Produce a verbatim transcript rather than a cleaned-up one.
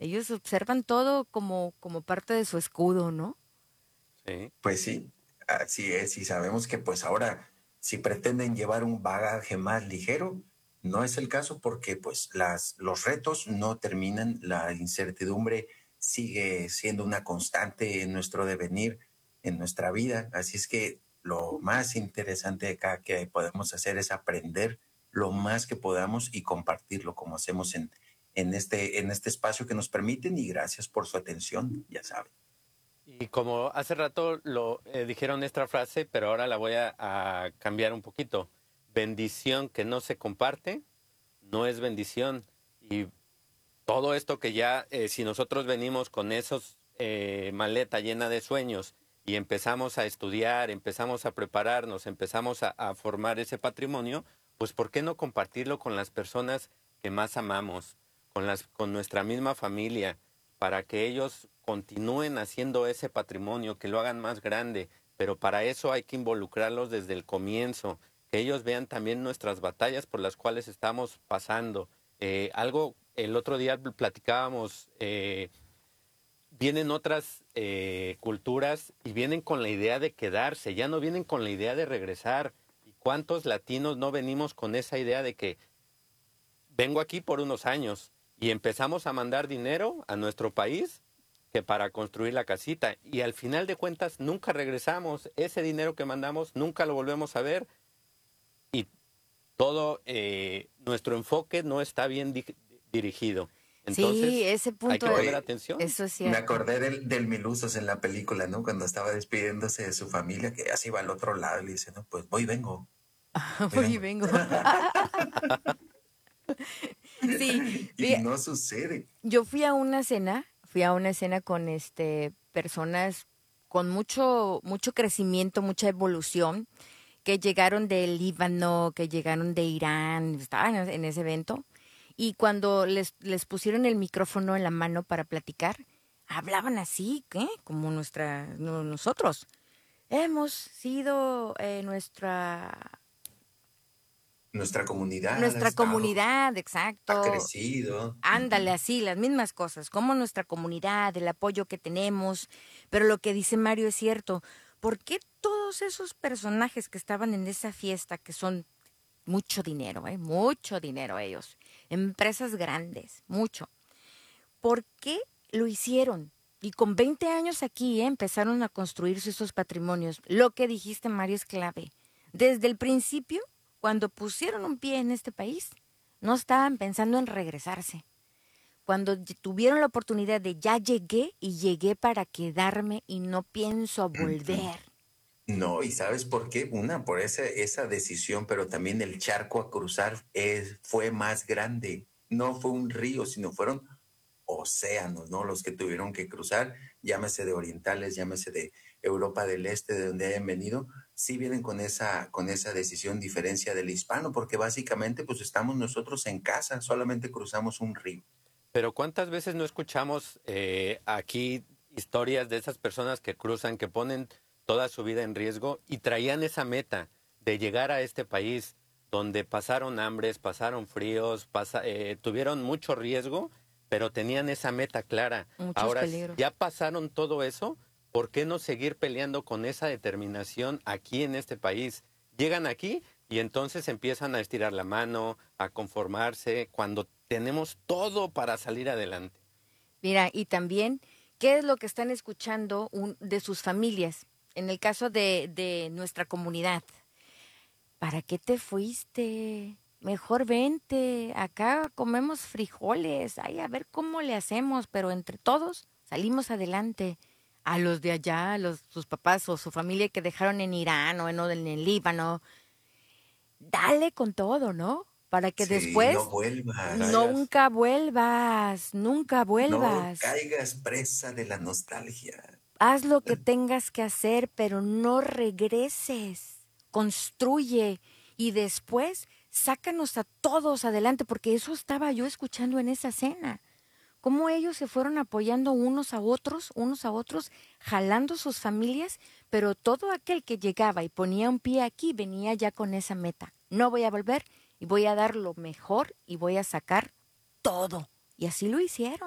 Ellos observan todo como, como parte de su escudo, ¿no? Sí. Pues sí, así es, y sabemos que pues ahora si pretenden llevar un bagaje más ligero, no es el caso porque pues las, los retos no terminan, la incertidumbre sigue siendo una constante en nuestro devenir, en nuestra vida, así es que lo más interesante acá que podemos hacer es aprender lo más que podamos y compartirlo como hacemos en, en, este, en este espacio que nos permiten y gracias por su atención, ya saben. Y como hace rato lo eh, dijeron esta frase, pero ahora la voy a, a cambiar un poquito. Bendición que no se comparte no es bendición. Y todo esto que ya, eh, si nosotros venimos con esos eh, maleta llena de sueños y empezamos a estudiar, empezamos a prepararnos, empezamos a, a formar ese patrimonio, pues ¿por qué no compartirlo con las personas que más amamos, con las, con nuestra misma familia, para que ellos continúen haciendo ese patrimonio, que lo hagan más grande? Pero para eso hay que involucrarlos desde el comienzo, que ellos vean también nuestras batallas por las cuales estamos pasando. Eh, algo, el otro día platicábamos, eh, vienen otras eh, culturas y vienen con la idea de quedarse, ya no vienen con la idea de regresar. ¿Y cuántos latinos no venimos con esa idea de que vengo aquí por unos años y empezamos a mandar dinero a nuestro país que para construir la casita y al final de cuentas nunca regresamos, ese dinero que mandamos nunca lo volvemos a ver y todo eh, nuestro enfoque no está bien di- dirigido. Sí, Entonces ese hay punto, que poner eh, atención. eso es Me cierto. acordé del, del Milusos en la película, ¿no? Cuando estaba despidiéndose de su familia, que ya se iba al otro lado y le dice, no, pues voy y vengo, voy y Voy y vengo. vengo. Sí, Y fí- no sucede. yo fui a una cena, fui a una cena con este personas con mucho mucho crecimiento, mucha evolución, que llegaron del Líbano, que llegaron de Irán, estaban en en ese evento, y cuando les, les pusieron el micrófono en la mano para platicar, hablaban así, ¿qué? Como nuestra, no- nosotros. Hemos sido eh, nuestra, Nuestra comunidad ha nuestra estado, comunidad, ha exacto. crecido. Ándale, Ujú. así, las mismas cosas, como nuestra comunidad, el apoyo que tenemos. Pero lo que dice Mario es cierto. ¿Por qué todos esos personajes que estaban en esa fiesta, que son mucho dinero, eh, mucho dinero ellos, empresas grandes, mucho, por qué lo hicieron? Y con veinte años aquí eh, empezaron a construirse esos patrimonios. Lo que dijiste, Mario, es clave. Desde el principio, cuando pusieron un pie en este país, no estaban pensando en regresarse. Cuando y- tuvieron la oportunidad de ya llegué y llegué para quedarme y no pienso Ujú. volver. No, ¿y sabes por qué? Una, por esa, esa decisión, pero también el charco a cruzar es, fue más grande. No fue un río, sino fueron océanos, ¿no? Los que tuvieron que cruzar, llámese de orientales, llámese de Europa del Este, de donde hayan venido, sí vienen con esa, con esa decisión diferencia del hispano, porque básicamente pues estamos nosotros en casa, solamente cruzamos un río. Pero ¿cuántas veces no escuchamos eh, aquí historias de esas personas que cruzan, que ponen toda su vida en riesgo y traían esa meta de llegar a este país donde pasaron hambres, pasaron fríos, pasa- eh, tuvieron mucho riesgo, pero tenían esa meta clara? Muchos Ahora, si peligros. ya pasaron todo eso, ¿por qué no seguir peleando con esa determinación aquí en este país? Llegan aquí y entonces empiezan a estirar la mano, a conformarse, cuando tenemos todo para salir adelante. Mira, y también, ¿qué es lo que están escuchando un- de sus familias? En el caso de, de nuestra comunidad. ¿Para qué te fuiste? Mejor vente, acá comemos frijoles, ay, a ver cómo le hacemos, pero entre todos salimos adelante. A los de allá, a los, sus papás o su familia que dejaron en Irán o en, o en el Líbano, dale con todo, ¿no? Para que Sí, no después vuelvas, Traigas. nunca vuelvas, nunca no vuelvas. caigas presa de la nostalgia. Haz lo que tengas que hacer, pero no regreses. Construye y después sácanos a todos adelante, porque eso estaba yo escuchando en esa cena. Cómo ellos se fueron apoyando unos a otros, unos a otros, jalando sus familias, pero todo aquel que llegaba y ponía un pie aquí venía ya con esa meta. No voy a volver y voy a dar lo mejor y voy a sacar todo. Y así lo hicieron.